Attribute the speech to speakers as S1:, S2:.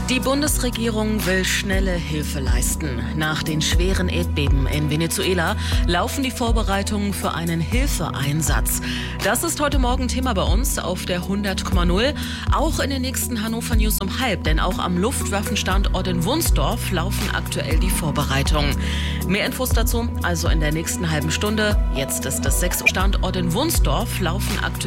S1: Die Bundesregierung will schnelle Hilfe leisten. Nach den schweren Erdbeben in Venezuela laufen die Vorbereitungen für einen Hilfeeinsatz. Das ist heute Morgen Thema bei uns auf der 100,0. Auch in den nächsten Hannover News um halb, denn auch am Luftwaffenstandort in Wunsdorf laufen aktuell die Vorbereitungen. Mehr Infos dazu also in der nächsten halben Stunde. Jetzt ist das 6. Standort in Wunsdorf laufen aktuell